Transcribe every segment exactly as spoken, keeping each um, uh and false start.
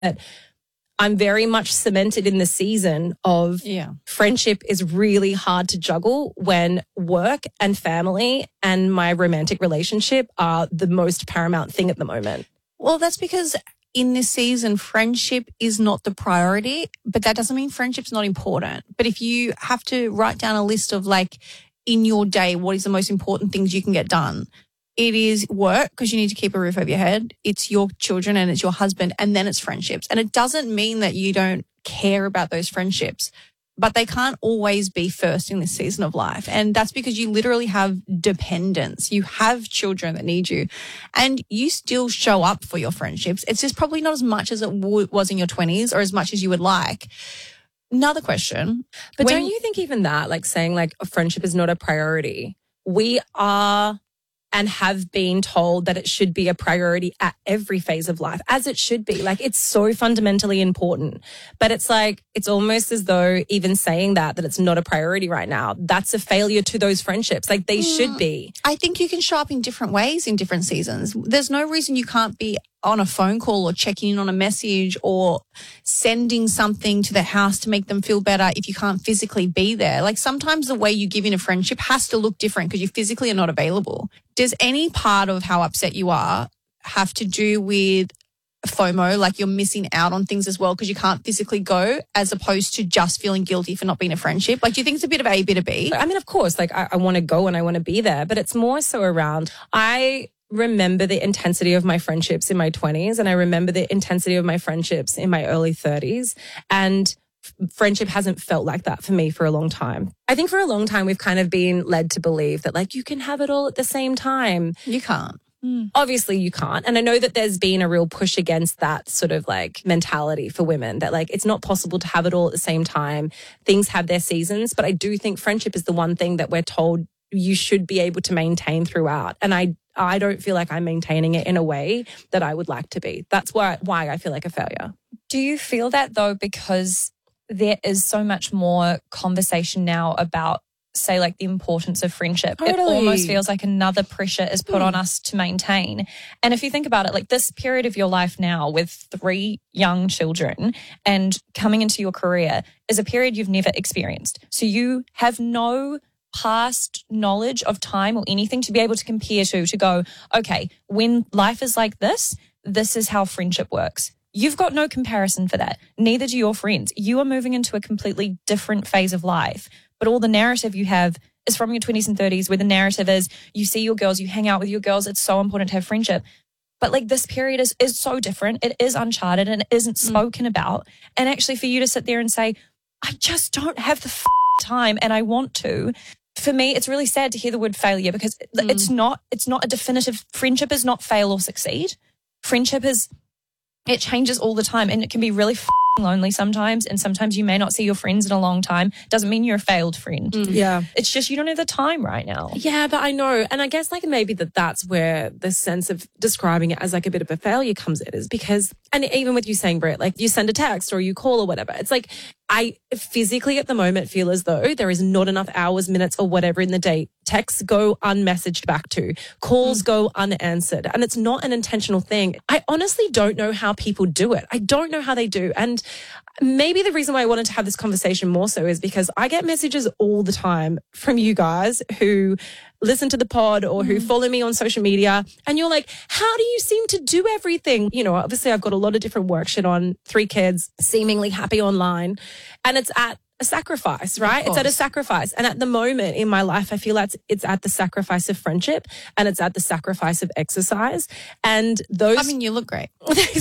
But I'm very much cemented in the season of yeah. friendship is really hard to juggle when work and family and my romantic relationship are the most paramount thing at the moment. Well, that's because in this season, friendship is not the priority, but that doesn't mean friendship's not important. But if you have to write down a list of like in your day, what is the most important things you can get done? It is work because you need to keep a roof over your head. It's your children and it's your husband, and then it's friendships. And it doesn't mean that you don't care about those friendships, but they can't always be first in this season of life. And that's because you literally have dependents. You have children that need you, and you still show up for your friendships. It's just probably not as much as it w- was in your twenties or as much as you would like. Another question. But when, don't you think even that, like saying like a friendship is not a priority, we are and have been told that it should be a priority at every phase of life, as it should be. Like, it's so fundamentally important. But it's like, it's almost as though even saying that, that it's not a priority right now, that's a failure to those friendships. Like, they mm, should be. I think you can show up in different ways in different seasons. There's no reason you can't be on a phone call or checking in on a message or sending something to the house to make them feel better if you can't physically be there. Like, sometimes the way you give in a friendship has to look different because you physically are not available. Does any part of how upset you are have to do with FOMO, like you're missing out on things as well because you can't physically go, as opposed to just feeling guilty for not being a friendship? Like, do you think it's a bit of A, bit of B? I mean, of course, like I, I want to go and I want to be there, but it's more so around, I remember the intensity of my friendships in my twenties, and I remember the intensity of my friendships in my early thirties, and friendship hasn't felt like that for me for a long time. I think for a long time we've kind of been led to believe that like you can have it all at the same time. You can't. Mm. Obviously you can't. And I know that there's been a real push against that sort of like mentality for women, that like it's not possible to have it all at the same time. Things have their seasons, but I do think friendship is the one thing that we're told you should be able to maintain throughout. And I I don't feel like I'm maintaining it in a way that I would like to be. That's why why I feel like a failure. Do you feel that though because there is so much more conversation now about, say, like the importance of friendship? Totally. It almost feels like another pressure is put mm. on us to maintain. And if you think about it, like this period of your life now with three young children and coming into your career is a period you've never experienced. So you have no past knowledge of time or anything to be able to compare to, to go, okay, when life is like this, this is how friendship works. You've got no comparison for that. Neither do your friends. You are moving into a completely different phase of life. But all the narrative you have is from your twenties and thirties, where the narrative is you see your girls, you hang out with your girls. It's so important to have friendship. But like this period is, is so different. It is uncharted and it isn't spoken mm. about. And actually for you to sit there and say, I just don't have the f- time and I want to. For me, it's really sad to hear the word failure because mm. it's not, it's not a definitive, friendship is not fail or succeed. Friendship is, it changes all the time and it can be really f- lonely sometimes, and sometimes you may not see your friends in a long time. Doesn't mean you're a failed friend. Mm. Yeah. It's just you don't have the time right now. Yeah, but I know. And I guess like maybe that that's where the sense of describing it as like a bit of a failure comes in, is because, and even with you saying, Brett, like you send a text or you call or whatever, it's like I physically at the moment feel as though there is not enough hours, minutes or whatever in the day. Texts go unmessaged back to, calls mm. go unanswered, and it's not an intentional thing. I honestly don't know how people do it. I don't know how they do. And maybe the reason why I wanted to have this conversation more so is because I get messages all the time from you guys who listen to the pod or who mm. follow me on social media, and you're like, how do you seem to do everything? You know, obviously I've got a lot of different work shit on, three kids, seemingly happy online, and it's at a sacrifice, right? It's at a sacrifice. And at the moment in my life, I feel like it's, it's at the sacrifice of friendship and it's at the sacrifice of exercise. And those... I mean, you look great.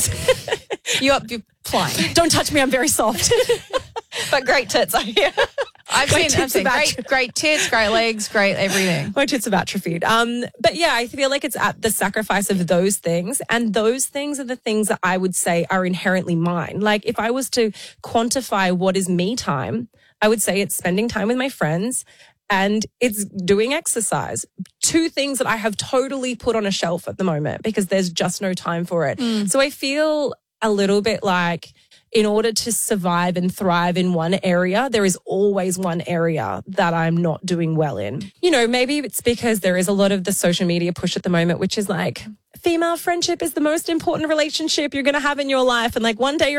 you up, you're flying. Don't touch me, I'm very soft. But great tits, I hear. I've great seen, I've seen great, great tits, great legs, great everything. My tits have atrophied. Um, but yeah, I feel like it's at the sacrifice of those things. And those things are the things that I would say are inherently mine. Like if I was to quantify what is me time, I would say it's spending time with my friends and it's doing exercise. Two things that I have totally put on a shelf at the moment because there's just no time for it. Mm. So I feel a little bit like, in order to survive and thrive in one area, there is always one area that I'm not doing well in. You know, maybe it's because there is a lot of the social media push at the moment, which is like female friendship is the most important relationship you're going to have in your life. And like one day you're